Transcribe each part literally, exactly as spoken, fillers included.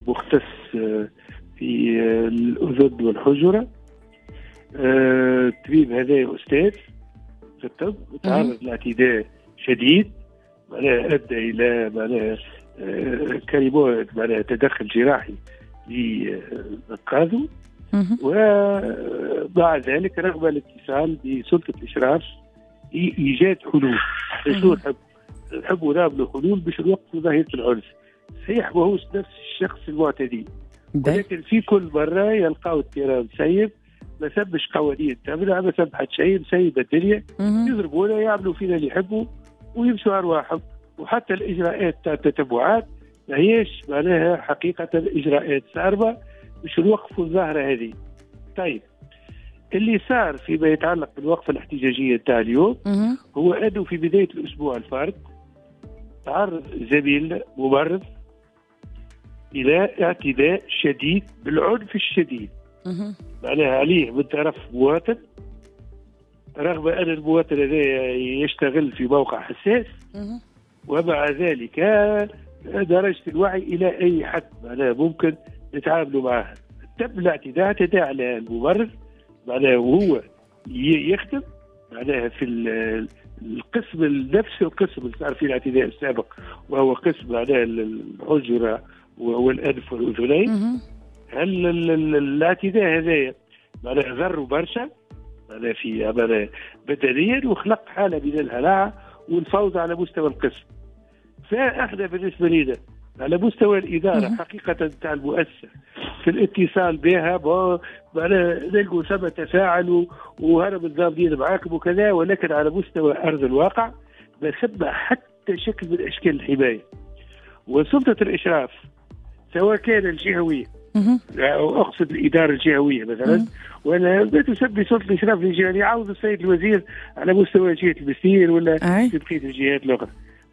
مختص في الأذن والحجرة. الطبيب هذا أستاذ في الطب، تعرض لاعتداء شديد معناها أدى إلى معناها كلمات معناها تدخل جراحي لإنقاذه، وبعد ذلك رغم الاتصال بسلطة الإشراف إيجاد حلول. شنو نحب؟ نحبوا نعملوا حلول باش نوقفوا ظاهرة العنف. صحيح ما هوش نفس الشخص المعتدي، ولكن في كل مرة يلقاو التيران سيب ما سبش قوانين تعملها، ما سبحت شيء مسيب الدنيا، يضربونا يعملوا فينا اللي يحبوا ويمشوا أرواحهم. وحتى الإجراءات تاع التتبعات ما هيش معناها حقيقة إجراءات صارمة باش نوقفوا الظاهرة هذه. طيب اللي صار فيما يتعلق بالوقفة الاحتجاجية تاع اليوم هو أنه في بداية الأسبوع الفارط تعرض زميل ممرض إلى اعتداء شديد بالعنف الشديد معناها عليه من طرف مواطن، رغم أن المواطن هذا يشتغل في موقع حساس، ومع ذلك درجة الوعي إلى أي حد معناها ممكن نتعاملوا معها. تم الاعتداء اعتداء على الممرض معناها وهو يخدم معناها في القسم نفس القسم اللي صار فيه الاعتداء السابق، وهو قسم معناها الحجرة والأنف والأذنين. هل الاعتداء هذايا معناها ضروا برشا معناها في معناها بدنيا، وخلق حالة من الهلع والفوضى على مستوى القسم. فاحنا بالنسبة لنا على مستوى الإدارة حقيقة تاع المؤسسة في الاتصال بها معناها نلقوا ثم تفاعلوا وهرب الضامنين معاكم وكذا، ولكن على مستوى أرض الواقع ما ثم حتى شكل من أشكال الحماية. وسلطة الإشراف سواء كان الجهوية أو أقصد الإدارة الجهوية مثلا، ولا لا تسمي سلطة الإشراف الجهوية يعوض السيد الوزير على مستوى جهة المسير ولا في بقية الجهات الأخرى،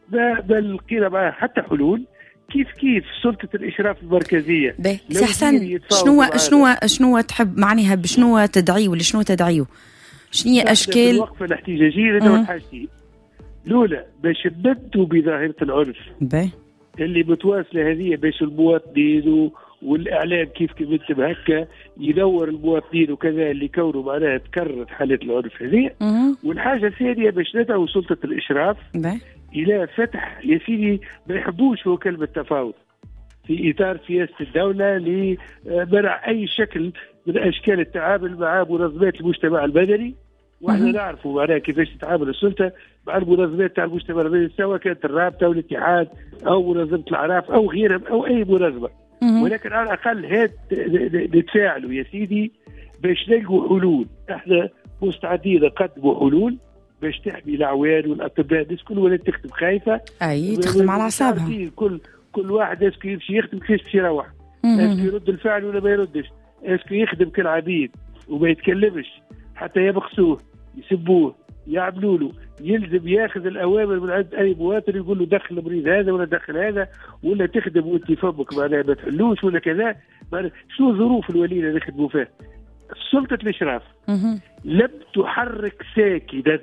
بل لقينا معها حتى حلول كيف كيف سلطة الإشراف المركزية. سي حسن شنو شنو شنو تحب معناها بشنو تدعيه ولا شنو تدعيه؟ شنو هي أشكال الوقفة الاحتجاجية لدى حاجتين؟ الأولى باش نبدوا بظاهرة العنف بي. اللي متواصلة هذه باش المواطنين والإعلام كيف كيف هكا يدور المواطنين وكذا اللي كونوا معناها تكررت حالة العنف هذه. والحاجة الثانية باش ندعو سلطة الإشراف بي. إلى فتح يا سيدي ما يحبوش هو كلمة تفاوض في إطار سياسة الدولة لمنع أي شكل من أشكال التعامل مع منظمات المجتمع المدني. وإحنا نعرفوا معناها كيفاش تتعامل السلطة مع المنظمات تاع المجتمع المدني سواء كانت الرابطة أو الاتحاد أو منظمة الأعراف أو غيرهم أو أي منظمة، ولكن على الأقل هاد نتفاعلوا يا سيدي باش نلقوا حلول. إحنا مستعدين نقدموا حلول باش تحمي العوان والاطباء. الناس كل ولا تخدم خايفه اي تخدم على اعصابها، كل كل واحد اسكو يمشي يخدم كيفاش باش يروح، اسكو يرد الفعل ولا ما يردش، اسكو يخدم كالعبيد وما يتكلمش حتى يبخسوه يسبوه يعملوا له، يلزم ياخذ الاوامر من عند اي مواطن يقول له دخل المريض هذا ولا دخل هذا ولا تخدم وانت فمك معناها ما تحلوش ولا كذا. شو ظروف الوليله اللي يخدموا فيها؟ سلطه الاشراف لم تحرك ساكنا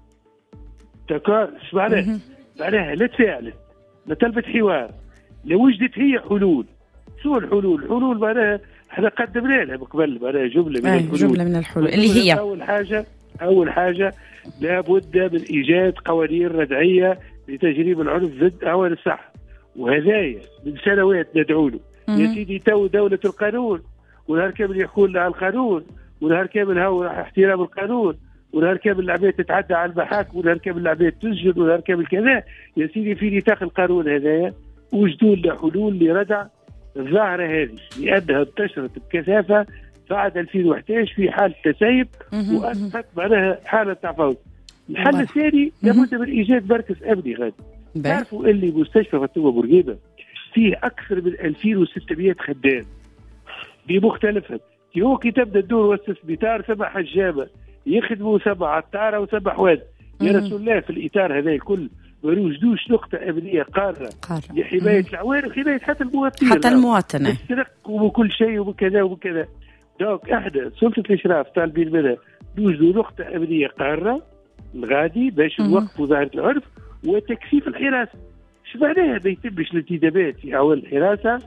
تكار معناها معناها لا تفاعلت لا طلبت حوار لا وجدت هي حلول. شو الحلول؟ الحلول معناها احنا قدمنا لها قبل معناها جمله من الحلول. جمله من الحلول اللي هي اول حاجه اول حاجه لابد من ايجاد قوانين ردعيه لتجريم العنف ضد اعوان الصحه، وهذايا من سنوات ندعو له يا سيدي. تو دوله القانون ونهار كامل يحكوا لنا على القانون، ونهار كامل هو احترام القانون، ونهار كامل العباد تتعدى على المحاكم، ونهار كامل العباد تسجن، ونهار كامل كذا. يا سيدي في نطاق القانون هذايا وجدوا لنا حلول لردع الظاهرة هذه لأنها انتشرت بكثافة بعد ألفين وأحد عشر في حالة تسيب وأصبحت معناها حالة تعفوض. الحل الثاني لابد من إيجاد مركز أمني غادي. تعرفوا اللي مستشفى فاطمة بورقيبة فيه أكثر من ألفين وستمائة خدام بمختلفهم. هو كي تبدا الدور وسط بيتار سبع حجامه يخدموا سبع عطاره وسبع حواد. يا رسول الله في الاطار هذا الكل ما يوجدوش نقطه امنيه قاره لحمايه العوان وحمايه حتى المواطنين حتى المواطن السرق وكل شيء وكذا وكذا. دونك احنا سلطه الاشراف طالبين منها يوجدوا نقطه امنيه قاره الغادي باش نوقفوا ظاهره العنف وتكثيف الحراسه. ايش معناها ما يتمش الانتدابات في اعوان الحراسه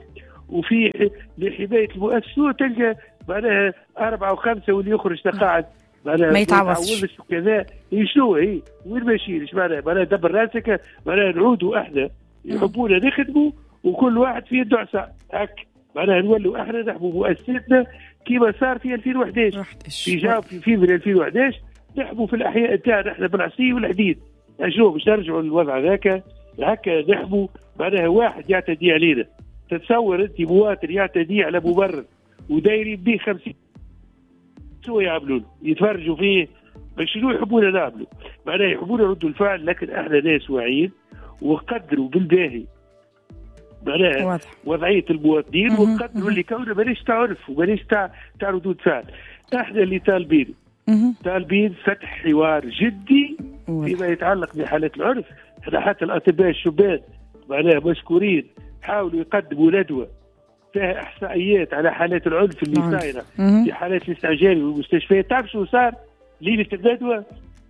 وفي لحمايه المؤسسه تلقى معناها اربعه وخمسه واللي يخرج تقاعد معناها ما يتعوضش كذا. شنو هي وين ماشيين؟ ايش معناها؟ معناها دبر راسك، معناها نعودوا احنا يحبونا نخدموا وكل واحد في يده عصا هك، معناها نولوا احنا نحبوا مؤسستنا كيما صار في ألفين وأحد عشر في جاب في فيفري ألفين وأحد عشر نحبوا في الاحياء تاعنا احنا بالعصي والحديد. شنو باش نرجعوا للوضع ذاك هكا نحبوا معناها واحد يعتدي علينا. تتصور انت مواطن يعتدي على مبرر ودايرين به خمسين شو يعملوا له؟ يتفرجوا فيه باش شنو يحبونا نعملوا؟ معناها يحبونا ردوا الفعل، لكن احنا ناس واعيين وقدروا بالباهي معناها وضعيه المواطنين وقدروا اللي كونه مانيش تعرف ومانيش تاع تاع ردود فعل. احنا اللي طالبين طالبين فتح حوار جدي فيما يتعلق بحالات العرف. احنا حتى الاطباء الشبان معناها مشكورين حاولوا يقدموا ندوه فيها احصائيات على حالات العنف اللي صايره في حالات الاستعجال والمستشفيات. تعرف شو صار ليله الندوه؟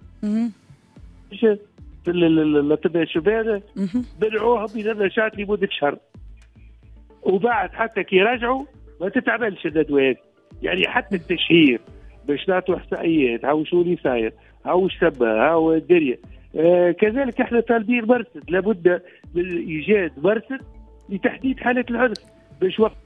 في الاطباء الشبان منعوهم من النشاط لمده شهر، وبعد حتى كي رجعوا ما تتعملش الندوه هذه. يعني حتى التشهير باش نعطوا احصائيات هاو شو اللي صاير هاو الشبه هاو الدنيا. آه كذلك احنا طالبين مرصد، لابد من ايجاد مرصد لتحديد حالة العنف باش وقت.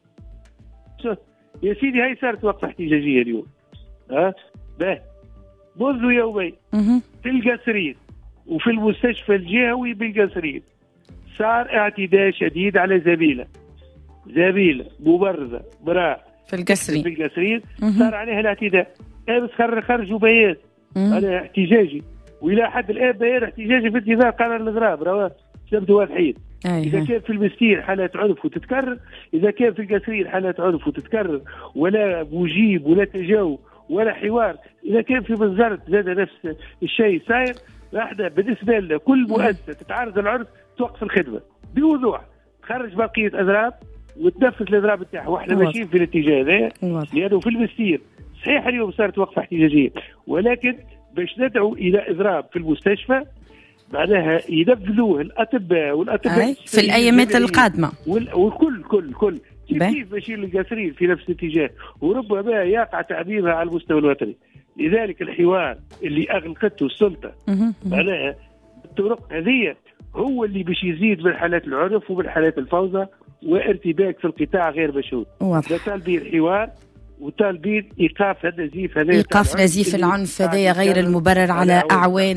يا سيدي هاي صارت وقفة احتجاجية اليوم ها باه منذ يومين في القصرين وفي المستشفى الجهوي بالقصرين صار اعتداء شديد على زميلة زميلة ممرضة مرأة في القصرين في القصرين صار عليها الاعتداء. امس خرجوا بيان على احتجاجي والى حد الان بيان احتجاجي في انتظار قرار الاضراب. راه سبت واضحين. إذا كان في المستير حالات عنف وتتكرر، إذا كان في القصرين حالات عنف وتتكرر ولا مجيب ولا تجاوب ولا حوار، إذا كان في بنزرت زاد نفس الشيء صاير، احنا بالنسبة لنا كل مؤسسة تتعرض العنف توقف الخدمة بوضوح، تخرج بقية أضراب وتنفذ الأضراب نتاعها. واحنا ماشيين في الاتجاه هذا لأنه في المستير صحيح اليوم صارت وقفة احتجاجية، ولكن باش ندعو إلى إضراب في المستشفى معناها ينفذوه الأطباء والأطباء في الأيامات القادمة وكل كل كل كيف بشير القاسرين في نفس الاتجاه، وربما يقع تعميمها على المستوى الوطني. لذلك الحوار اللي أغلقته السلطة معناها الطرق هذه هو اللي باش يزيد من حالات العنف ومن حالات الفوضى وارتباك في القطاع غير مشهود. طالبين الحوار وطالبين ايقاف النزيف هذا، ايقاف نزيف العنف هذا غير المبرر على اعوان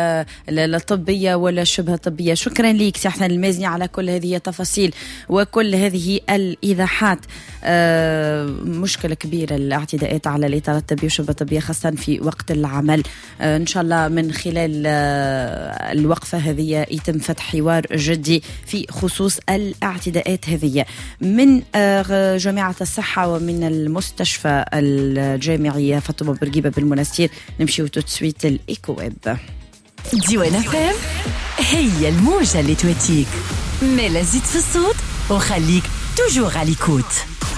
الطبيه ولا شبه طبيه. شكرا لك سي حسن المازني على كل هذه التفاصيل وكل هذه الايضاحات. آه مشكله كبيره الاعتداءات على الاطار الطبي وشبه طبيه خاصه في وقت العمل. آه ان شاء الله من خلال آه الوقفه هذه يتم فتح حوار جدي في خصوص الاعتداءات هذه. من آه جامعه الصحه ومن المستشفى المستشفى الجامعية فاطمة بورقيبة بالمنستير نمشي توتسويت الإيكو ويب. ديوان فام هي الموجة اللي تواتيك ملا زيد في الصوت وخليك توجور على ليكوت.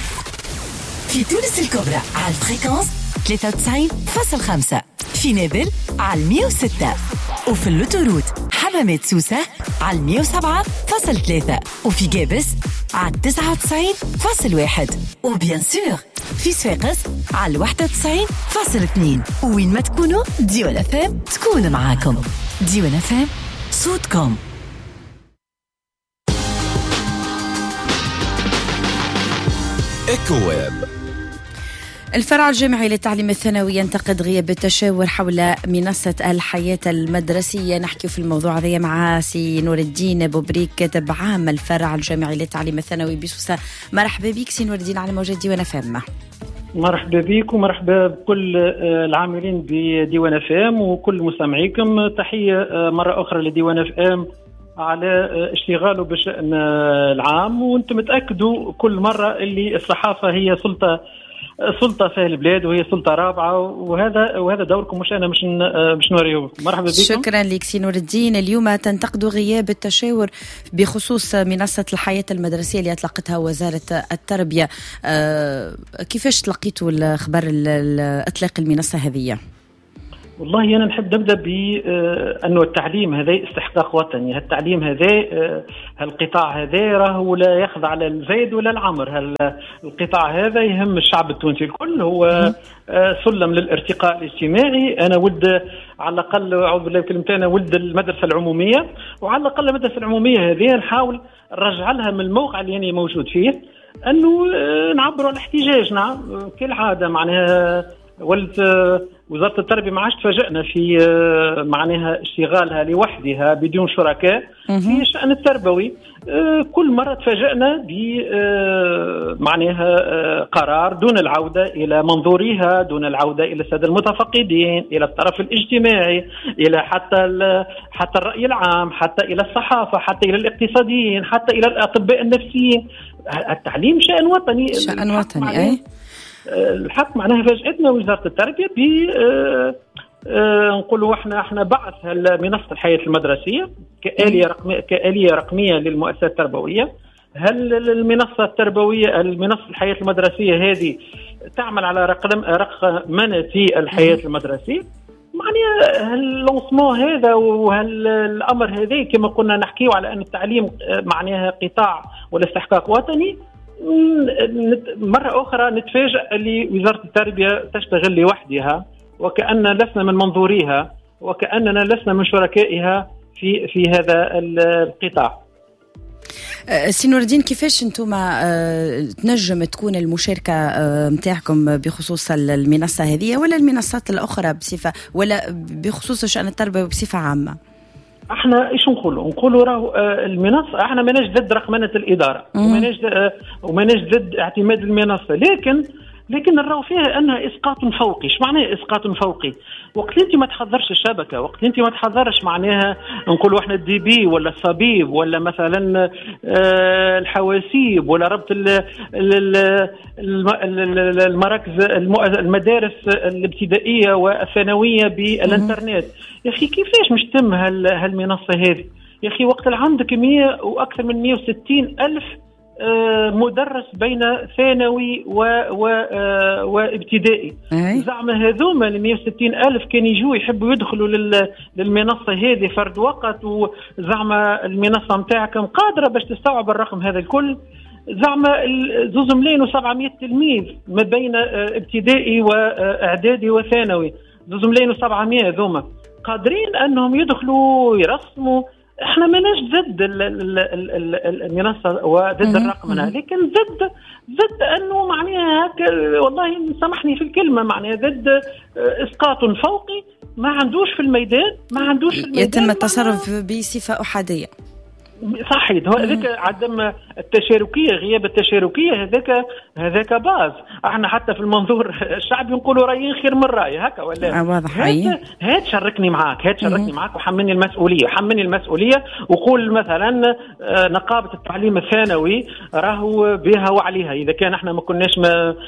في تونس الكبرى على الفريكونس ثلاثة وتسعين فاصل خمسة، في نابل على مية وستة، وفي اللوتوروت حمامات سوسة على مية وسبعة فاصل ثلاثة، وفي جابس على تسعة وتسعين فاصل واحد، وبيان سور في صفاقس على واحد وتسعين فاصل اثنين. وين ما تكونوا ديوان فام تكون معاكم. ديوان فام صوتكم. إيكو ويب. الفرع الجامعي للتعليم الثانوي ينتقد غياب التشاور حول منصة الحياة المدرسية. نحكي في الموضوع هذا مع سي نور الدين بوبريك كاتب عام الفرع الجامعي للتعليم الثانوي بسوسة. مرحبا بك سي نور الدين على موجة ديوان فام. مرحبا بك ومرحبا بكل العاملين بديوان فام وكل مستمعيكم. تحية مرة أخرى لديوان فام على اشتغاله بشأن العام، وانتم تأكدوا كل مرة اللي الصحافة هي سلطة سلطة في البلاد وهي سلطة رابعة، وهذا وهذا دوركم مش أنا مش مش نوريه. مرحبا بكم. شكرا لك سي نور الدين. اليوم تنتقدوا غياب التشاور بخصوص منصة الحياة المدرسية اللي أطلقتها وزارة التربية. أه كيفاش تلقيتوا الخبر إطلاق المنصة هذه؟ والله أنا نحب نبدأ بأنه التعليم هذا استحقاق وطني. هالتعليم هذا هالقطاع هذا راهو لا يخضع لا الزيد ولا العمر. هالقطاع هذا يهم الشعب التونسي الكل، هو سلم للارتقاء الاجتماعي. أنا ولد على الأقل، أعوذ بالله بكلمة، أنا ولد المدرسة العمومية، وعلى الأقل المدرسة العمومية هذه نحاول نرجع لها من الموقع اللي أنا موجود فيه، أنه نعبروا على احتجاجنا كالعادة. معناها ولد وزارة التربية ما عادش تفاجئنا في معناها اشتغالها لوحدها بدون شركاء في الشأن التربوي. كل مرة تفاجئنا ب معناها قرار دون العودة إلى منظوريها، دون العودة إلى السادة المتفقدين، إلى الطرف الاجتماعي، إلى حتى حتى الرأي العام، حتى إلى الصحافة، حتى إلى الاقتصاديين، حتى إلى الأطباء النفسيين. التعليم شأن وطني، شأن وطني. أي الحق معناها فاجأتنا وزارة التربية ب آه آه نقولوا احنا احنا بعث منصة الحياة المدرسية كآلية رقمية كآلية رقمية للمؤسسات التربوية. هل المنصة التربوية المنصة الحياة المدرسية هذه تعمل على رقم رقمنة الحياة المدرسية؟ معناها اللونسمون هذا وهالامر هذا كما قلنا نحكيه على ان التعليم معناها قطاع ولا استحقاق وطني. مرة أخرى نتفاجأ اللي وزارة التربية تشتغل لوحدها، وكأن لسنا من منظوريها، وكأننا لسنا من شركائها في في هذا القطاع. سي نور الدين، كيفاش انتم تنجم تكون المشاركة متاعكم بخصوص المنصة هذه ولا المنصات الأخرى بصفة، ولا بخصوص الشأن التربوي بصفة عامة؟ احنا ايش نقولوا نقولوا راهو المنصه، احنا ماناش ضد رقمنه الاداره وماناش وماناش ضد اعتماد المنصه، لكن لكن نراو فيها انها اسقاط فوقي. ايش معناه اسقاط فوقي؟ وقت انت ما تحضرش الشبكه، وقت انت ما تحضرش معناها نقولوا احنا الدي بي ولا الصبيب ولا مثلا الحواسيب ولا ربط المراكز المدارس الابتدائيه والثانويه بالانترنت. يا اخي كيفاش مش تم هالمنصه هذه؟ يا اخي وقت عندك مية واكثر من مية وستين الف مدرس بين ثانوي و... و... وابتدائي. زعما هذوما ال مية وستين ألف كان يجوا يحبوا يدخلوا لل... للمنصة هذه فرد وقت، وزعما المنصة متاعكم قادرة باش تستوعب الرقم هذا الكل. زعما زوز ملايين وسبعمية تلميذ ما بين ابتدائي واعدادي وثانوي، زوز ملايين وسبعمية هذوما قادرين انهم يدخلوا يرسموا. احنا ماناش ضد المنصه وضد الرقمنه، لكن ضد ضد انه معناها هكا، والله سامحني في الكلمه، معناها ضد اسقاط فوقي ما عندوش في الميدان، ما عندوش في الميدان يتم التصرف بصفه احاديه. صحيح، هو هذاك عدم التشاركيه، غياب التشاركيه، هذاك هذاك باز. احنا حتى في المنظور الشعبي نقولوا رايين خير من راي هكا ولا واضح. هات شاركني معاك، هات شاركني معاك وحملني المسؤوليه، حملني المسؤوليه وقول مثلا نقابه التعليم الثانوي راهو بها وعليها، اذا كان احنا ما كناش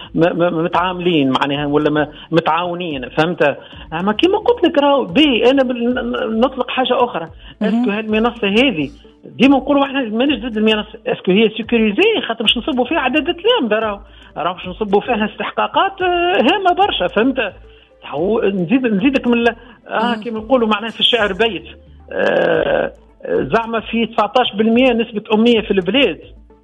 متعاملين معناها ولا متعاونين، فهمت؟ اما كما قلت لك راهو بي انا نطلق حاجه اخرى. اسكو هالمنصه هذه ديما نقولوا احنا ماناش ضد المنصه، اسكو هي سيكوريزي خاطر باش نصبوا فيها عدد الكلام راهو راهو باش نصبوا فيها استحقاقات هامه برشا، فهمت؟ نزيد نزيدك من اه كيما نقولوا معناها في الشعر بيت آه زعما في تسعطاش بالمية نسبه اميه في البلاد،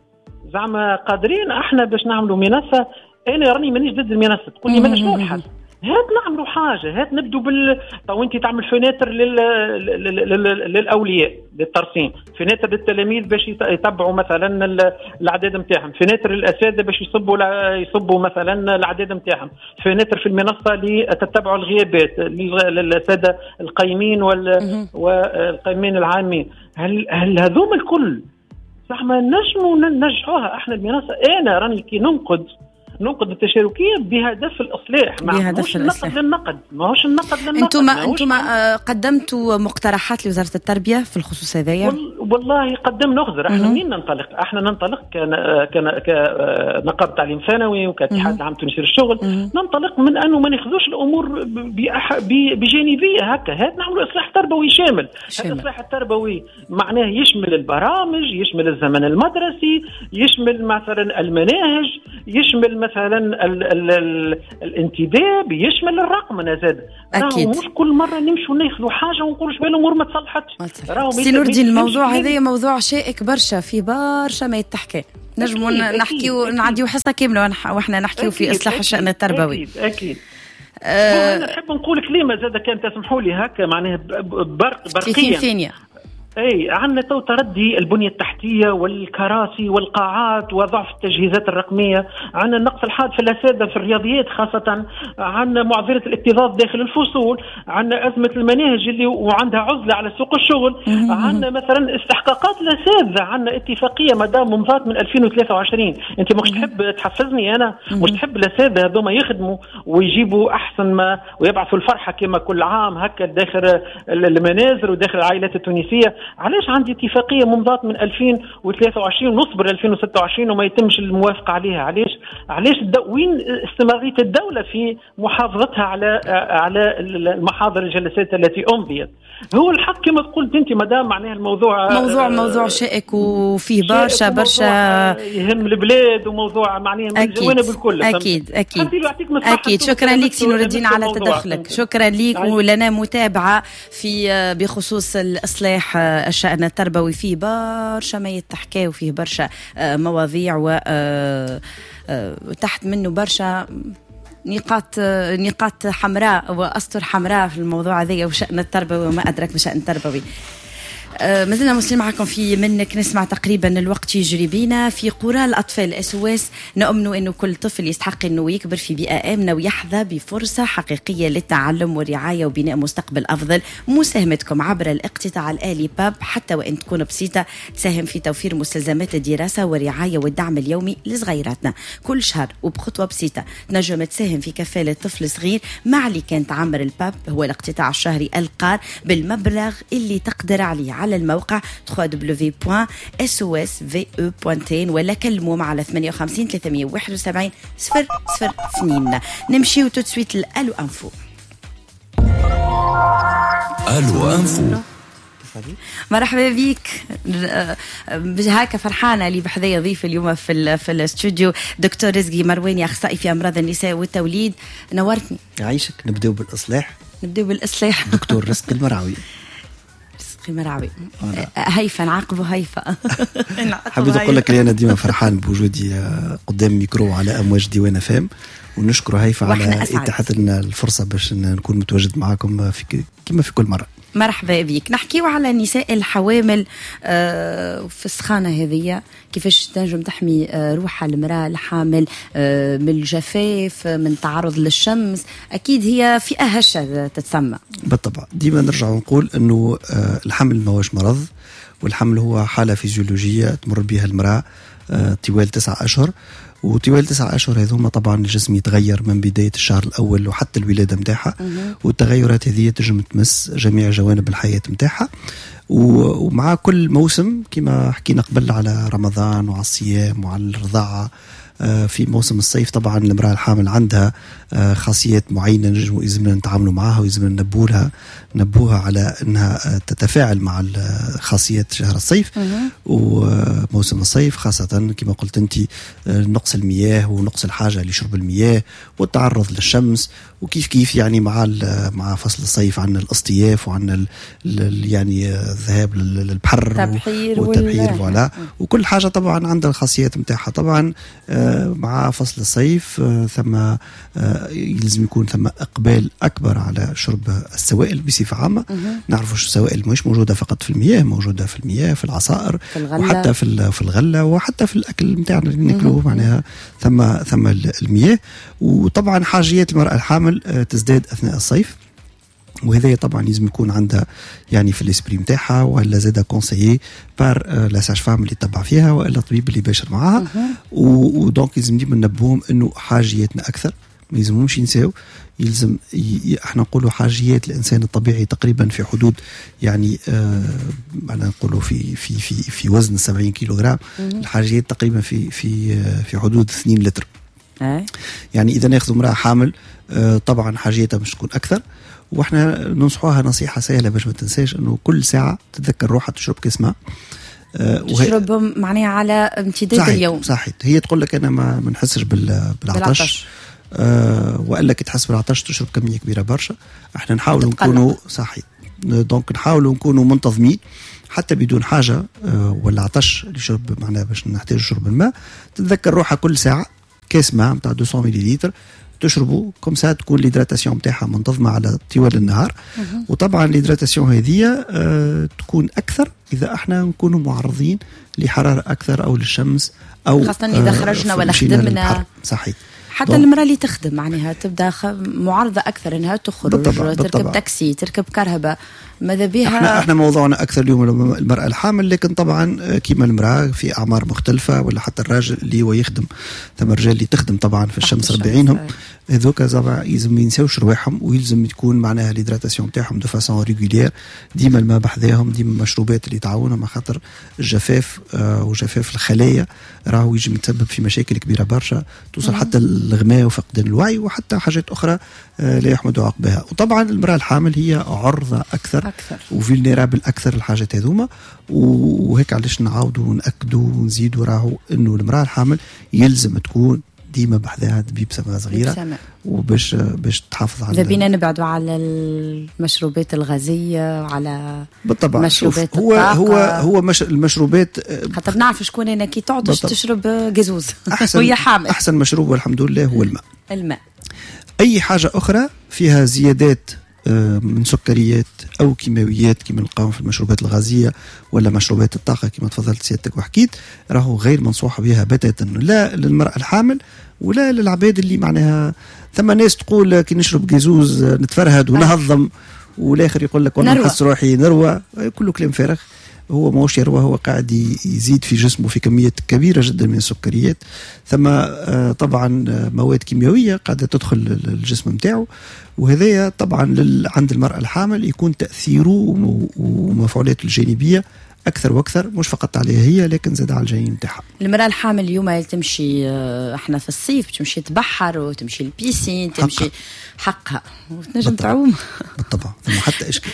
زعما قادرين احنا باش نعملوا منصه. انا راني مانيش ضد المنصه، تقول لي ماناش مبحث، هات نعملوا حاجه، هات نبدو بال طو انت تعمل فناتر لل... لل... للاولياء للترسيم، فناتر للتلاميذ باش يتبعوا مثلا الاعداد نتاعهم، فناتر للاساتذه باش يصبوا ل... يصبوا مثلا الاعداد نتاعهم، فناتر في المنصه لتتبعوا الغيابات للاساتذه القيمين وال... والقيمين العامين. هل هل هذوم الكل زعما نجموا ننجحوها احنا المنصه؟ انا راني كي ننقد ننقد التشاركيه بهدف الاصلاح، ماهوش النقد للنقد، ماهوش النقد للنقد. انتم انتم قدمتوا مقترحات لوزاره التربيه في الخصوص هذايا؟ والله قدم نغزر. احنا منين ننطلق؟ احنا ننطلق كان كنقابه تعليم ثانوي وكاتحاد العام التونسي للشغل، ننطلق من انه ما ناخذوش الامور بجانبيه هكا، هات نعملوا اصلاح تربوي شامل. الاصلاح التربوي معناه يشمل البرامج، يشمل الزمن المدرسي، يشمل مثلا المناهج، يشمل مثلا ال ال ال الانتداب، يشمل الرقمنه زاد. اكيد مش كل مره نمشوا ناخذوا حاجه ونقولوا شباب الامور ما تصلحتش. سي نور الدين الموضوع هذا موضوع شائك برشا، في برشا ما يتحكى، نجموا نحكيو نعديو حصه كامله واحنا نحكيو في اصلاح الشأن التربوي. اكيد اكيد. أه انا نحب نقول كلمه زاد كان تسمحوا لي هكا معناها برق برقيا في اي عندنا تو تردي البنيه التحتيه والكراسي والقاعات وضعف التجهيزات الرقميه، عندنا النقص الحاد في الاساتذه في الرياضيات خاصه، عندنا معضله الاكتظاظ داخل الفصول، عندنا ازمه المناهج اللي وعندها عزله على سوق الشغل، عندنا مثلا استحقاقات الاساتذه، عندنا اتفاقيه مدام ممضات من ألفين وثلاثة وعشرين. انت مش تحب تحفزني انا، مش تحب الاساتذه هذوما يخدموا ويجيبوا احسن ما ويبعثوا الفرحه كما كل عام هكا داخل المنازل وداخل العائلات التونسيه؟ علاش عندي اتفاقيه ممضات من ألفين وثلاثة وعشرين ونصبر ألفين وستة وعشرين وما يتمش الموافقه عليها؟ علاش علاش الدو... وين استمراريه الدوله في محافظتها على على المحاضر الجلسات التي امضيت؟ هو الحق كما قلت انت مدام معناها الموضوع موضوع موضوع شائك وفيه برشا برشا يهم البلاد وموضوع معناها من الجوانب الكل. اكيد اكيد اكيد. شكرا لك سي نور الدين على تدخلك، شكرا لك. ولنا متابعه في بخصوص الاصلاح الشأن التربوي، فيه برشا ما يتحكى وفيه برشا مواضيع وتحت منه برشا نقاط نقاط حمراء وأسطر حمراء في الموضوع هذا وشأن التربوي وما أدرك بشأن التربوي. ما زلنا مسلمين معكم في منك نسمع. تقريبا الوقت يجري بينا. في قرى الأطفال اس او اس نؤمن أنه كل طفل يستحق أنه يكبر في بيئة آمنة ويحظى بفرصة حقيقية للتعلم والرعاية وبناء مستقبل أفضل. مساهمتكم عبر الاقتطاع الآلي باب حتى وإن تكون بسيطة تساهم في توفير مستلزمات الدراسة والرعاية والدعم اليومي لصغيراتنا. كل شهر وبخطوة بسيطة تنجم تساهم في كفالة طفل صغير مع اللي كان تعمر الباب. هو الاقتطاع الشهري القار بالمبلغ اللي تقدر عليه على الموقع دبليو دبليو دبليو دوت اس او اس في او دوت ان ولا كلموهم على ثمانية وخمسين ثلاثمية وواحد وسبعين صفر صفر اثنين. نمشيو تو سويت الالو انفو. الو انفو مرحبا بك. هكا فرحانه اللي بحذايا ضيف اليوم في في الاستوديو دكتور رزقي مرواني، اخصائي في امراض النساء والتوليد. نورتني. يعيشك. نبداو بالاصلاح. نبداو بالاصلاح. دكتور رزقي المرعوي. مرعوي هيفا نعاقبه هيفا. حبيت أقول لك لي أنا ديما فرحان بوجودي قدام ميكرو على أمواج ديوان فام، ونشكر هيفا على إتاحت لنا الفرصة باش نكون متواجد معكم في كما في كل مرة. مرحبا بك. نحكيو على النساء الحوامل في السخانة هذه، كيفاش تنجم تحمي روحها المرأة الحامل من الجفاف، من تعرض للشمس. أكيد هي فئة هشة تتسمى. بالطبع. ديما نرجع ونقول أنه الحمل ما هوش مرض، والحمل هو حالة فيزيولوجية تمر بها المرأة طوال تسعة أشهر. وطوال تسعة أشهر هذوما طبعا الجسم يتغير من بداية الشهر الأول وحتى الولادة متاعها، والتغيرات هذه تجم تمس جميع جوانب الحياة متاعها. ومع كل موسم كما حكينا قبل على رمضان وعلى الصيام وعلى الرضاعة، في موسم الصيف طبعا المرأة الحامل عندها خاصيات معينة نجم يلزمنا نتعاملوا معها ويلزمنا ننبوها نبوها على أنها تتفاعل مع خاصيات شهر الصيف. وموسم الصيف خاصة كما قلت أنت نقص المياه ونقص الحاجة لشرب المياه والتعرض للشمس، وكيف كيف يعني مع مع فصل الصيف عندنا الاصطياف وعندنا يعني الذهاب للبحر والتبحير ولا وكل حاجة طبعا عندها الخاصيات متاعها. طبعا مع فصل الصيف ثم يلزم يكون ثم إقبال أكبر على شرب السوائل بصفة عامة. نعرف شو السوائل مش موجودة فقط في المياه، موجودة في المياه في العصائر في وحتى في في الغلة وحتى في الأكل متاعنا اللي ناكلوه، معناها ثم ثم المياه. وطبعا حاجيات المرأة الحامل تزداد أثناء الصيف، وهذا طبعا لازم يكون عندها يعني في الاسبري متاعها، ولا زاده كونسيي بار لا ساج فام اللي تبع فيها والا الطبيب اللي باشر معاها. ودونك لازم ديما ننبههم انه حاجياتنا اكثر، ما يلزمهمش ينساو. يلزم ي... احنا نقولوا حاجيات الانسان الطبيعي تقريبا في حدود يعني آه انا نقولوا في في في في وزن سبعين كيلوغرام. الحاجيات تقريبا في في في حدود اثنين لتر. يعني اذا ناخذ امراه حامل آه طبعا حاجيتها مش تكون اكثر. واحنا ننصحوها نصيحه سهله باش ما تنساش انه كل ساعه تتذكر روحها تشرب كاس ماء. تشربهم معناها على امتداد صحيح اليوم. صحيح. هي تقول لك انا ما ما نحسش بالعطش، آه والا كي تحس بالعطش تشرب كميه كبيره برشا. احنا نحاولوا نكونوا صحيح، دونك نحاولوا نكونوا منتظمين حتى بدون حاجه آه ولا عطش اللي شرب معناها باش نحتاج شرب الماء. تتذكر روحها كل ساعه كاس ماء نتاع مئتين مليلتر تشربوا كم ساعه تكون الهيدراتاسيون نتاعها منتظمه على طوال النهار. وطبعا الهيدراتاسيون هذه آه تكون اكثر اذا احنا نكونوا معرضين لحراره اكثر او للشمس او خاصه اذا خرجنا ولا خدمنا. صحيح. حتى المرأة اللي تخدم معناها تبدا معرضة أكثر إنها تخرج بالطبع. تركب بالطبع. تاكسي تركب كهرباء ماذا بها. احنا احنا موضوعنا أكثر اليوم المرأة الحامل، لكن طبعا كيما المرأة في أعمار مختلفة ولا حتى الراجل اللي هو يخدم. ثم الرجال اللي تخدم طبعا في الشمس ربعينهم هذوك طبعا يلزم ما ينساوش رواحهم، ويلزم تكون معناها الهيدراتاسيون نتاعهم دو فاسون ريغولير، ديما الماء بحذاهم، ديما المشروبات اللي تعاونهم، خاطر الجفاف آه وجفاف الخلايا راهو يجي يتسبب في مشاكل كبيرة برشا توصل مم. حتى الغماء وفقدان الوعي وحتى حاجات أخرى آه لا يحمد عقبها. وطبعا المرأة الحامل هي عرضة أكثر, أكثر. وفيلنيرابل أكثر الحاجات هذوما، وهيك علاش نعاودوا ونأكدوا ونزيدوا راهو إنه المرأة الحامل يلزم تكون ديما بحذاها دبيب سما صغيره وباش باش تحافظ على. اذا بينا نبعدوا على المشروبات الغازيه وعلى بالطبع. مشروبات هو الطاقة. هو هو مش المشروبات خاطر نعرف شكون انا كي تعطش تشرب جازوز وهي حامل. احسن مشروب والحمد لله هو الماء. الماء. اي حاجه اخرى فيها زيادات من سكريات او كيماويات كما نلقاهم في المشروبات الغازيه ولا مشروبات الطاقه كما تفضلت سيادتك وحكيت، راهو غير منصوح بها بتاتا، لا للمراه الحامل ولا للعباد اللي معناها. ثم ناس تقول كي نشرب جازوز نتفرهد ونهضم، والاخر يقول لك وانا نحس روحي نروى، كله كلام فارغ. هو ماهوش يروى، هو قاعد يزيد في جسمه في كمية كبيرة جدا من السكريات. ثم طبعا مواد كيميائية قاعدة تدخل الجسم متاعه، وهذا طبعا عند المرأة الحامل يكون تأثيره ومفعولاته الجانبية أكثر وأكثر، مش فقط عليها هي لكن زاد على الجنين متاعها. المرأة الحامل اليوم تمشي، احنا في الصيف تمشي تبحر وتمشي البيسين تمشي حقها وتنجم تعوم بالطبع. ثم حتى إشكال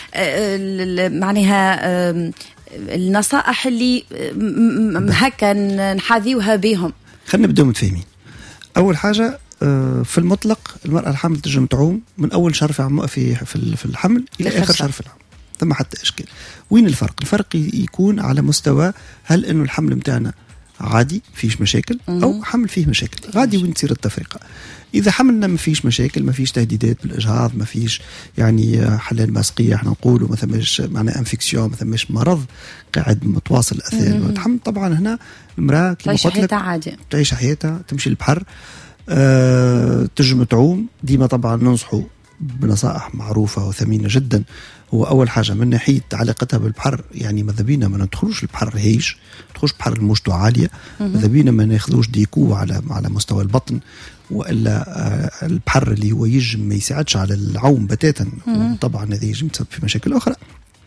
معناها النصائح اللي هكا نحاذيوها بهم. خلينا نبدأ متفاهمين. أول حاجة في المطلق المرأة الحامل تنجم تعوم من أول شهر في في في الحمل إلى آخر شهر في الحمل، ثم حتى إشكال. وين الفرق؟ الفرق يكون على مستوى هل إنه الحمل متاعنا عادي فيش مشاكل أو حمل فيه مشاكل. غادي وين تصير التفرقة. إذا حملنا ما فيش مشاكل، ما فيش تهديدات بالإجهاض، ما فيش يعني حلال ماسقية احنا نقولوا، ما ثماش معناه انفكسيون، ما ثماش مرض قاعد متواصل أثناء الحمل، طبعا هنا المرأة كما قلت لك تعيش حياتها عادي، تعيش حياتها، تمشي البحر، أه تنجم تعوم. ديما طبعا ننصحوا بنصائح معروفة وثمينة جدا. هو أول حاجة من ناحية علاقتها بالبحر، يعني ماذا بينا ما ندخلوش البحر هيش، ندخلوش بحر الموجته عالية، ماذا بينا ما ناخذوش ديكو على على مستوى البطن، وإلا آه البحر اللي هو يجم ما يساعدش على العوم بتاتا، وطبعا هذا يجم تسبب في مشاكل أخرى.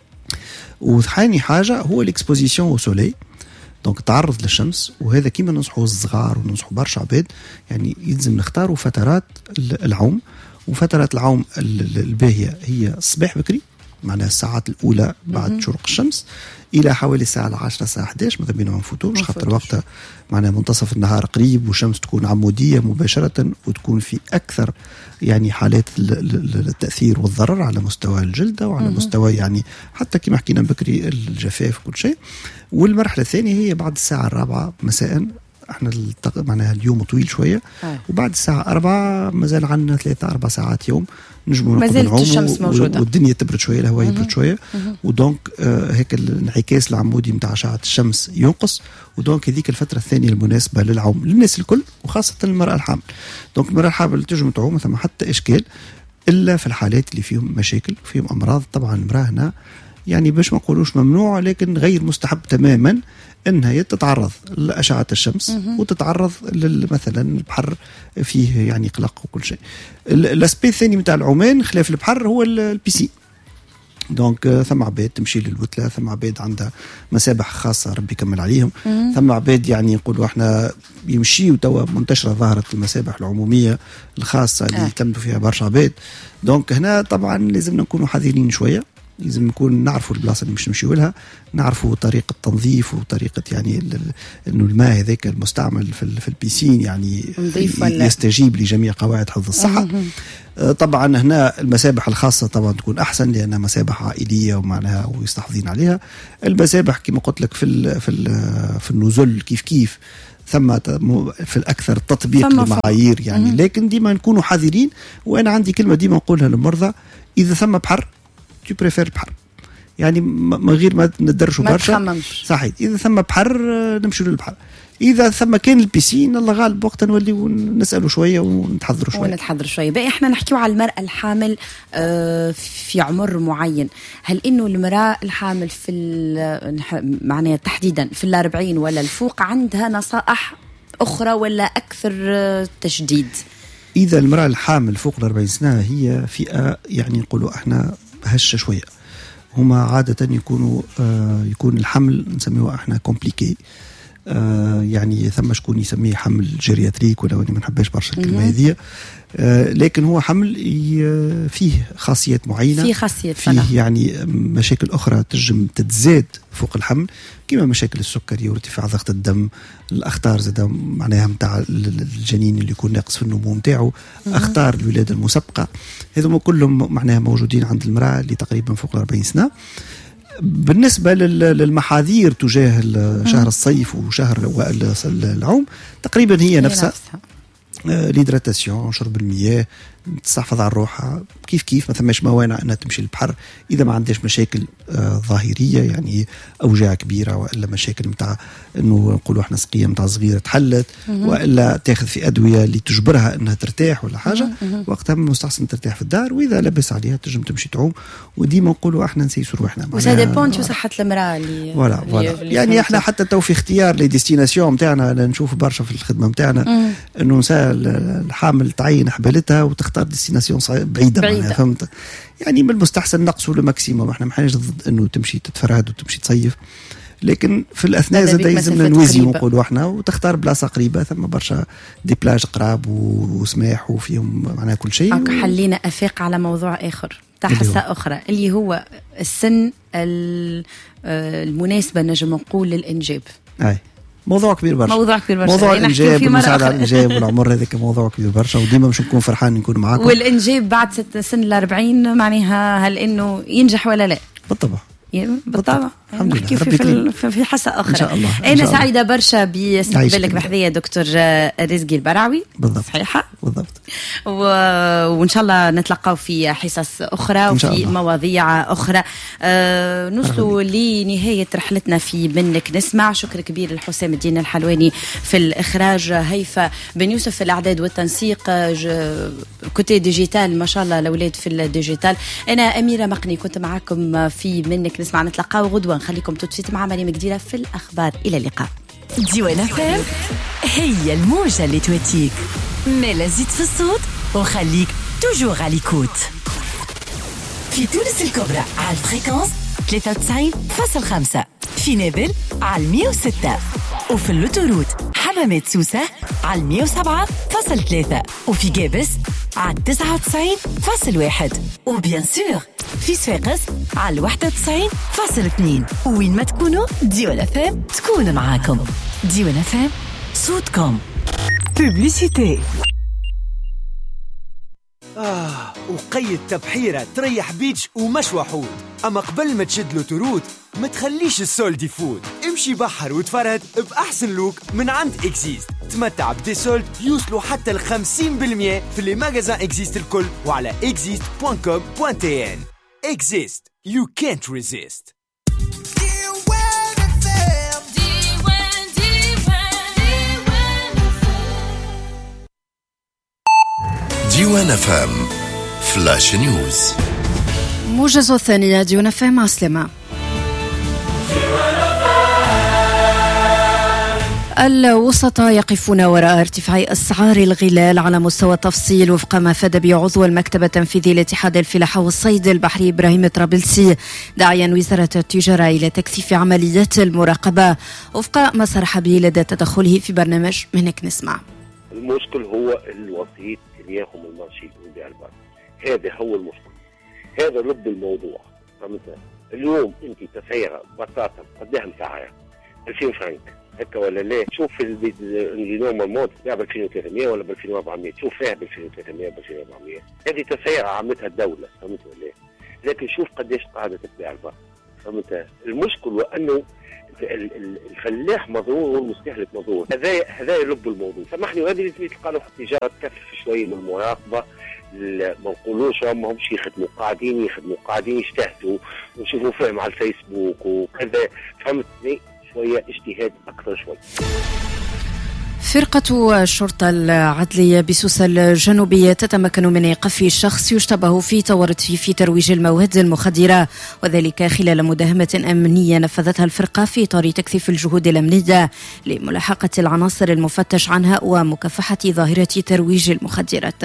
وثاني حاجة هو الإكسبوزيسيون أو سولي، دونك تعرض للشمس. وهذا كيما ننصحوا الصغار وننصحوا برشا عباد، يعني يلزم نختاروا فترات العوم. وفترات العوم الباهية هي الصباح بكري، معناها الساعات الأولى بعد شروق الشمس إلى حوالي الساعة العاشرة الساعة أحد عشر، ماذا بينا ما نفوتوش، خاطر وقتها معناها منتصف النهار قريب والشمس تكون عمودية مباشرة، وتكون في أكثر يعني حالات التأثير والضرر على مستوى الجلدة وعلى مستوى يعني حتى كما حكينا بكري الجفاف وكل شيء. والمرحلة الثانية هي بعد الساعة الرابعة مساء، احنا معناها اليوم طويل شويه، آه. وبعد الساعه أربعة مازال عندنا ثلاثة أربع ساعات يوم نجموا نقدروا الشمس موجوده والدنيا تبرد شويه، الهواء يبرد شويه، ودونك آه هيك الانعكاس العمودي نتاع اشعه الشمس ينقص، ودونك هذيك الفتره الثانيه المناسبه للعوم للناس الكل وخاصه المراه الحامل. دونك المراه الحامل تنجم تعوم ثم حتى اشكال، الا في الحالات اللي فيهم مشاكل فيهم امراض. طبعا المراه هنا يعني باش ما نقولوش ممنوع، لكن غير مستحب تماما انها تتعرض لاشعه الشمس وتتعرض مثلا البحر فيه يعني قلق وكل شيء. الاسبي الثاني نتاع العومان خلاف البحر هو البيسين. دونك ثم عباد تمشي للوتله، ثم عباد عندها مسابح خاصه ربي يكمل عليهم، ثم عباد يعني نقولوا احنا يمشي وتوا منتشره ظاهره المسابح العموميه الخاصه اللي يتلمدوا فيها برشا عباد. دونك هنا طبعا لازم نكونوا حذرين شويه، لازم نكون نعرفوا البلاصه اللي مش نمشيو لها، نعرفوا طريقه تنظيف وطريقه يعني انه الماء هذاك المستعمل في في البيسين يعني يستجيب لجميع قواعد حفظ الصحه. طبعا هنا المسابح الخاصه طبعا تكون احسن لانها مسابح عائليه ومعناها ويستحفظين عليها. المسابح كما قلت لك في في في النزل كيف كيف ثم في الأكثر تطبيق للمعايير يعني، لكن ديما نكونوا حذرين. وأنا عندي كلمة ديما نقولها للمرضى: إذا ثم بحر تو بريفير بحر، يعني من غير ما ندرشوا برشا. صحيح، إذا ثم بحر نمشي للبحر، إذا ثم كان البيسين الله غالب وقتا نولي ونسألوا شوية ونتحضروا شوية ونتحضروا شوية. بقى إحنا نحكيوا على المرأة الحامل في عمر معين. هل إنه المرأة الحامل في معناها تحديدا في الأربعين ولا الفوق عندها نصائح أخرى ولا أكثر تشديد؟ إذا المرأة الحامل فوق الأربعين سنة هي فئة يعني نقولوا إحنا هشة شوية، هما عادة يكونوا آه يكون الحمل نسميه إحنا كومبليكي، آه يعني ثم شكون يسميه حمل جيرياتريك ولا وني ما نحبش برشا الكلمه هذه، آه لكن هو حمل فيه خاصيات معينه، فيه خاصيات فيه فنا. يعني مشاكل اخرى تنجم تتزاد فوق الحمل كما مشاكل السكري وارتفاع ضغط الدم، الاخطار زاد معناها نتاع الجنين اللي يكون ناقص في النمو نتاعو، اخطار الولاده المسبقه، هذوما كلهم معناها موجودين عند المراه اللي تقريبا فوق الأربعين سنه. بالنسبة للمحاذير تجاه شهر الصيف وشهر العوم تقريبا هي نفسها، الهيدراتاسيون، شرب المياه، تستحفظ على روحها كيف كيف، ما ثماش موانع انها تمشي للبحر اذا ما عندهاش مشاكل آه ظاهريه يعني اوجاع كبيره والا مشاكل نتاع انه نقولوا احنا سقيه نتاع صغيره تحلت والا تاخذ في ادويه اللي تجبرها انها ترتاح ولا حاجه، وقتها من المستحسن ترتاح في الدار، واذا لبس عليها تنجم تمشي تعوم. وديما نقولوا احنا نسيسوا روحنا وسا ديبون تو صحه المراه اللي فوالا فوالا يعني احنا حتى تو في اختيار لي ديستيناسيون نتاعنا نشوف برشا في الخدمه نتاعنا انه نساء الحامل تعين حبالتها وتختار ديستيناسيون بعيده, بعيدة. فهمت يعني من المستحسن نقصوا لماكسيموم، احنا ما حناش ضد انه تمشي تتفرهد وتمشي تصيف، لكن في الاثناء زاد يلزمنا نوزي ونقولوا احنا وتختار بلاصه قريبه، ثم برشا دي بلاج قراب وسماح وفيهم معناها كل شيء. و... حلينا افاق على موضوع اخر تاع حصه اخرى اللي هو السن المناسبه نجم نقول للانجاب. اي موضوع كبير برشا، موضوع كبير برشا، موضوع الانجاب والمساعده على الانجاب والعمر هذاك موضوع كبير برشا، وديما مش نكون فرحان نكون معاكم. والانجاب بعد ست سن الأربعين معناها هل انه ينجح ولا لا؟ بالطبع بالطبع نحكي في في, في حصة أخرى. إن شاء الله. أنا إن شاء الله. سعيدة برشا باستقبالك بحذية دكتور رزقي البراوي. بالضبط. صحيحة بالضبط. و... وإن شاء الله نتلقاو في حصص أخرى وفي مواضيع أخرى. أه نوصلوا لنهاية رحلتنا في منك نسمع. شكر كبير لحسام الدين الحلواني في الإخراج، هيفا بن يوسف في الإعداد والتنسيق، ج... كوتي ديجيتال ما شاء الله الأولاد في الديجيتال. أنا أميرة مقني كنت معكم في منك نسمع. نتلقاو غدوة، نخليكم توتسيت مع مريم جديدة في الأخبار. إلى اللقاء. ديوان فام هي الموجة اللي تواتيك، مالا زيد في الصوت وخليك توجور على ليكوت. في تونس الكبرى على الفريكونس ثلاثة وتسعين فاصل خمسة، في نابل على مية وستة، وفي اللوتوروت حمامات سوسة على مية وسبعة فاصل ثلاثة، وفي جابس على تسعة وتسعين فاصل واحد، وبيان سور في صفاقس على واحد وتسعين فاصل اثنين. وين ما تكونوا ديوان فام تكون معاكم. ديوان فام صوتكم. بوبليسيتي. آه وقيد تبحيرة تريح بيتش ومش وحود، أما قبل ما تشد له تروت ما تخليش السولد يفوت، امشي بحر وتفرهد بأحسن لوك من عند إكزيست. تمتع بدي سولد يوصلوا حتى ل خمسين بالمية في اللي ماغازان إكزيست الكل وعلى إكزيست دوت كوم دوت تي إن. Exist, you can't resist. ديوان فام فلاش نيوز. موجز الثانية ديوان فام عسلمة. الوسطاء يقفون وراء ارتفاع أسعار الغلال على مستوى تفصيل، وفق ما فاد به عضو المكتب التنفيذي لاتحاد الفلاحة والصيد البحري إبراهيم طرابلسي، داعيا وزارة التجارة إلى تكثيف عمليات المراقبة وفق ما صرح به لدى تدخله في برنامج منك نسمع. المشكل هو الوسيط اللي ياخذ المارشي ويبيع البر، هذا هو المشكل، هذا لب الموضوع. فهمت؟ اليوم انت تسعيره بطاطا قداها مسعره ألفين فرنك هكا ولا لا؟ شوف اليوم الموت تباع ب ألفين وثلاثمية ولا ب ألفين وأربعمية، شوف فيها ب ألفين وثلاثمية ب ألفين وأربعمية، هذه تسعيره عملتها الدوله، فهمت ولا؟ لكن شوف قداش قاعده تتباع البر، فهمت؟ المشكل وانه الفلاح مضرور والمستهلك مضرور، هذا هذا لب الموضوع. سامحني، وهذه اللي تلقى له التجاره تكثف شويه من المراقبه، ما نقولوش هم همش يخدموا، قاعدين يخدموا قاعدين يجتهدوا ونشوفوا فيهم على الفيسبوك وكذا، فهمتني؟ شويه اجتهاد اكثر شوي. فرقة الشرطة العدلية بسوسة الجنوبية تتمكن من إيقاف شخص يشتبه في تورط في ترويج المواد المخدرة، وذلك خلال مداهمة أمنية نفذتها الفرقة في إطار تكثيف الجهود الأمنية لملاحقة العناصر المفتش عنها ومكافحة ظاهرة ترويج المخدرات.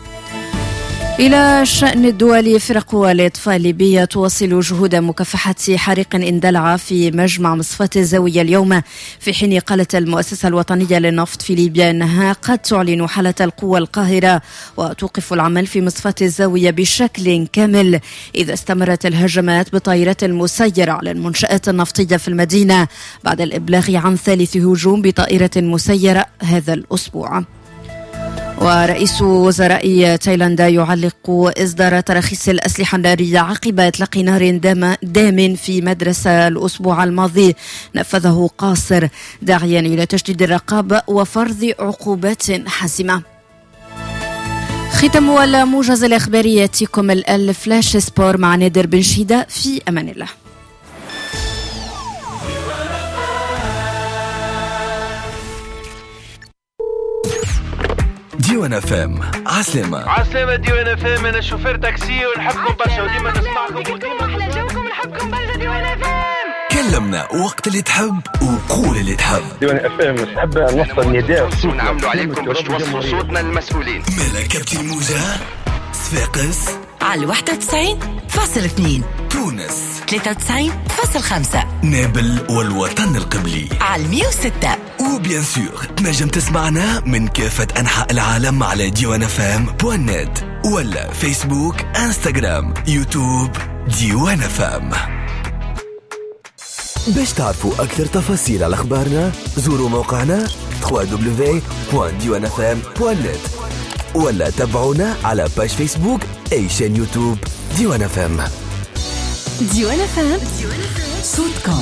إلى الشأن الدولي، فرق الإطفاء الليبية تواصل جهود مكافحة حريق اندلع في مجمع مصفاة الزاوية اليوم، في حين قالت المؤسسة الوطنية للنفط في ليبيا أنها قد تعلن حالة القوة القاهرة وتوقف العمل في مصفاة الزاوية بشكل كامل إذا استمرت الهجمات بطائرات مسيرة على المنشآت النفطية في المدينة بعد الإبلاغ عن ثالث هجوم بطائرة مسيرة هذا الأسبوع. ورئيس وزراء تايلاندا يعلق إصدار تراخيص الأسلحة النارية عقب إطلاق نار دام, دام في مدرسة الأسبوع الماضي نفذه قاصر، داعيا إلى تشديد الرقابة وفرض عقوبات حاسمة. ختم الموجز الإخباري يأتيكم الفلاش سبور مع نادر بن شيدة. في أمان الله. ديوان اف ام. عسلامة عسلامة ديوان اف ام. انا شوفير تاكسي ونحبكم برشا وديما نسمعكم وديما احلى جوكم ونحبكم برشا ديوان اف ام. كلمنا وقت اللي تحب وقول اللي تحب. ديوان اف ام نحب نوصل نداء ونعملوا عليكم باش توصلوا صوتنا للمسؤولين. مالا كابتن موجة صفاقس على واحد وتسعين فاصل اثنين، تونس ثلاثة وتسعين فاصل خمسة، نابل والوطن القبلي على مية وستة، وبيان سور تنجم تسمعنا من كافة أنحاء العالم على ديوان اف ام بوان نت ولا فيسبوك انستغرام يوتيوب ديوان اف ام. باش تعرفوا أكثر تفاصيل على أخبارنا زوروا موقعنا دبليو دبليو دبليو دوت ديوان اف ام دوت نت ولا تابعونا على باج فيسبوك أي شان يوتيوب ديوان اف ام. ديوان اف ام صوتكم.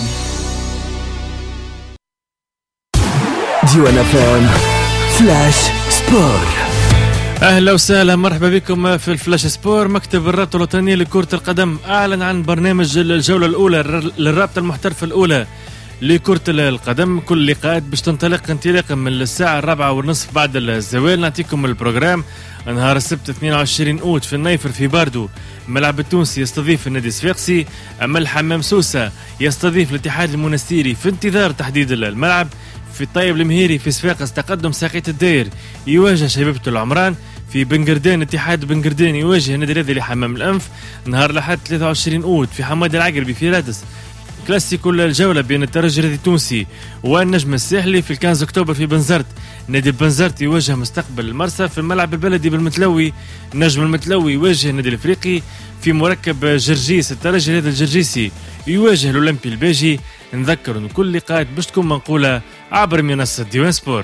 ديوان اف ام فلاش سبور. اهلا وسهلا، مرحبا بكم في الفلاش سبور. مكتب الرابطه الوطنيه لكره القدم اعلن عن برنامج الجوله الاولى للرابطه المحترفه الاولى لكرة القدم. كل لقاءات باش تنطلق انطلاقا من الساعة الرابعة والنصف بعد الزوال. نعطيكم البروجرام. نهار السبت اثنين وعشرين أوت في النيفر في باردو، الملعب التونسي يستضيف النادي الصفاقسي، أما الحمام سوسة يستضيف الاتحاد المنستيري في انتظار تحديد الملعب. في الطيب المهيري في صفاقس تقدم ساقية الداير يواجه شبيبة العمران. في بنقردان اتحاد بنقردان يواجه النادي الرياضي لحمام الأنف. نهار الأحد ثلاثة وعشرين أوت في حماد العقربي في رادس كلاسيكو الجولة بين الترجي الرياضي التونسي والنجم الساحلي. في الخامس أكتوبر في بنزرت نادي بنزرت يواجه مستقبل المرسى. في الملعب البلدي بالمتلوي نجم المتلوي يواجه النادي الافريقي. في مركب جرجيس الترجي الرياضي الجرجيسي يواجه الاولمبي الباجي. نذكر ان كل لقاءات باش تكون منقولة عبر منصة ديوان سبور.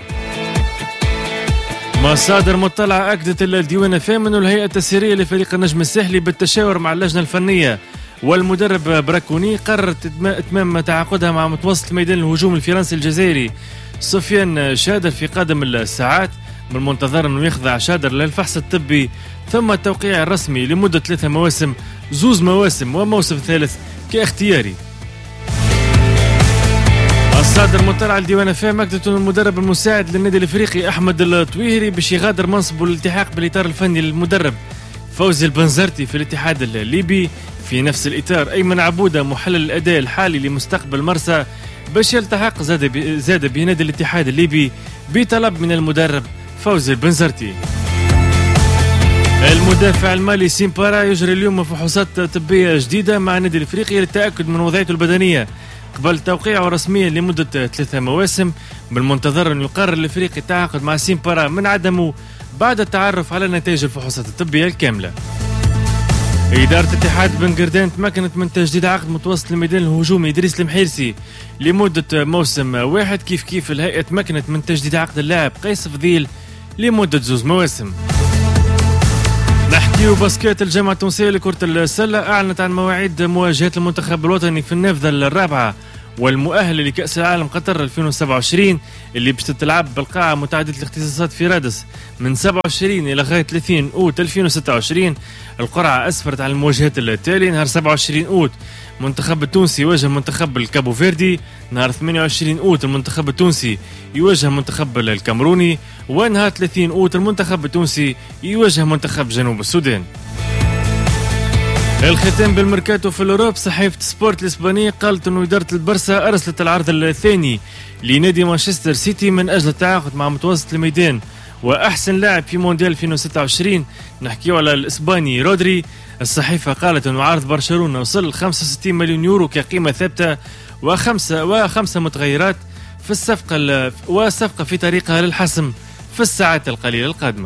مصادر مطلعة أكدت الديوان فهم أن الهيئة التسييرية لفريق النجم الساحلي بالتشاور مع اللجنة الفنية والمدرب براكوني قررت إتمام تعاقدها مع متوسط ميدان الهجوم الفرنسي الجزائري سفيان شادر في قادم الساعات. من المنتظر أنه يخضع شادر للفحص الطبي ثم التوقيع الرسمي لمدة ثلاثة مواسم، زوز مواسم وموسم ثالث كاختياري. الصادر المطلع الديوان فهم أكدت أن المدرب المساعد للنادي الافريقي احمد الطويهري باش يغادر منصبه الالتحاق بالاطار الفني للمدرب فوزي البنزرتي في الاتحاد الليبي. في نفس الاطار ايمن عبوده محلل الاداء الحالي لمستقبل مرسى باش يلتحق زاد زاد بنادي الاتحاد الليبي بطلب من المدرب فوزي البنزرتي. المدافع المالي سيمبارا يجري اليوم فحوصات طبيه جديده مع النادي الافريقي للتاكد من وضعيته البدنيه قبل توقيعه رسميا لمدة ثلاثة مواسم. بالمنتظر أن يقرر الافريقي التعاقد مع سيمبارا من عدمه بعد التعرف على نتائج الفحوصات الطبية الكاملة. إدارة اتحاد بن قردان تمكنت من تجديد عقد متوسط الميدان الهجومي إدريس المحيرسي لمدة موسم واحد. كيف كيف الهيئة تمكنت من تجديد عقد اللاعب قيس فضيل لمدة زوز مواسم. نحكيو باسكيت. الجامعة التونسية لكرة السلة أعلنت عن مواعيد مواجهة المنتخب الوطني في النافذة الرابعة والمؤهلة لكأس العالم قطر ألفين وسبعة وعشرين اللي باش تتلعب بالقاعة متعددة الاختصاصات في رادس من سبعة وعشرين إلى غاية ثلاثين أوت ألفين وستة وعشرين. القرعة أسفرت عن المواجهات التالية: نهار سبعة وعشرين أوت المنتخب التونسي يواجه منتخب الكابو فيردي، نهار ثمانية وعشرين أوت المنتخب التونسي يواجه منتخب الكامروني، ونهار ثلاثين أوت المنتخب التونسي يواجه منتخب جنوب السودان. الختام بالميركاتو في الأوروب. صحيفة سبورت الإسبانية قالت أنه إدارة البرسا أرسلت العرض الثاني لنادي مانشستر سيتي من أجل التعاقد مع متوسط الميدان وأحسن لاعب في مونديال ألفين وستة وعشرين. نحكيو على الإسباني رودري. الصحيفة قالت أنه عرض برشلونة وصل خمسة وستين مليون يورو كقيمة ثابتة وخمسة وخمسة متغيرات في الصفقة والصفقة في طريقها للحسم في الساعات القليلة القادمة.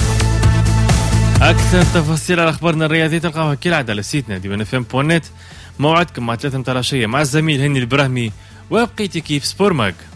أكثر تفاصيل على أخبارنا الرياضية تلقاوها كالعادة على سيتنا ديوان اف ام بوان نت. موعدكم مع ثلاثة متر عشية مع الزميل هاني البراهمي وبقيتي كيف سبور ماج.